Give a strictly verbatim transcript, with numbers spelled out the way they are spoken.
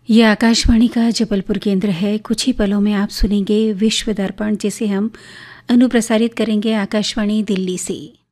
ये आकाशवाणी का जबलपुर केंद्र है। कुछ ही पलों में आप सुनेंगे विश्व दर्पण, जिसे हम अनुप्रसारित करेंगे आकाशवाणी दिल्ली से।